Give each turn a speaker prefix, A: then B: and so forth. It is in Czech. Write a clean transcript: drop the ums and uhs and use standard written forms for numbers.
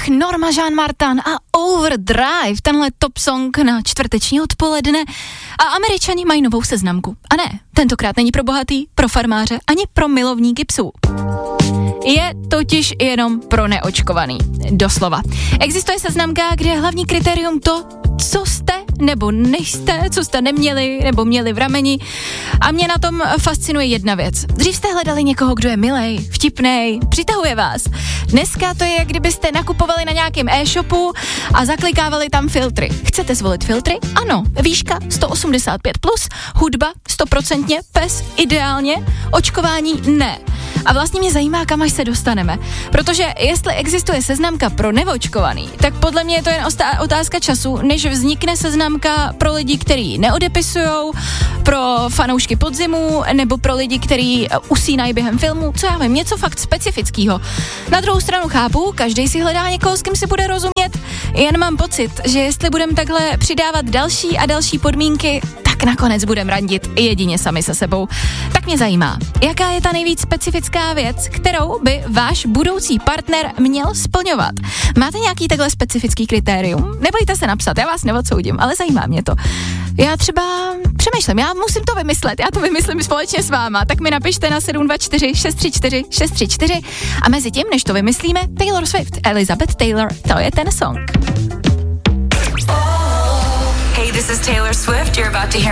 A: Ach, Norma Jean Martin a Overdrive, tenhle top song na čtvrteční odpoledne. A Američani mají novou seznamku. A ne, tentokrát není pro bohatý, pro farmáře, ani pro milovníky psů. Je totiž jenom pro neočkovaný. Doslova. Existuje seznamka, kde je hlavní kritérium to, co jste nebo nejste, co jste neměli nebo měli v rameni. A mě na tom fascinuje jedna věc. Dřív jste hledali někoho, kdo je milej, vtipnej, přitahuje vás. Dneska to je, jak kdybyste nakupovali na nějakém e-shopu a zaklikávali tam filtry. Chcete zvolit filtry? Ano. Výška 185+, hudba 100%, pes ideálně, očkování ne. A vlastně mě zajímá, kam až se dostaneme. Protože jestli existuje seznamka pro neočkovaný, tak podle mě je to jen otázka času, než vznikne seznamka pro lidi, kteří neodepisujou, pro fanoušky podzimu, nebo pro lidi, kteří usínají během filmu, co já vím, něco fakt specifického. Na druhou stranu chápu, každý si hledá někoho, s kým si bude rozumět, jen mám pocit, že jestli budeme takhle přidávat další a další podmínky, tak nakonec budeme randit jedině sami se sebou. Tak mě zajímá, jaká je ta nejvíc specifická věc, kterou by váš budoucí partner měl splňovat. Máte nějaký takhle specifický kritérium? Nebojte se napsat, já vás neodsoudím, ale zajímá mě to. Já třeba přemýšlím, já musím to vymyslet, já to vymyslím společně s váma, tak mi napište na 724 634 634 a mezi tím, než to vymyslíme, Taylor Swift, Elizabeth Taylor, to je ten song.
B: Hey, this is Taylor Swift. You're about to hear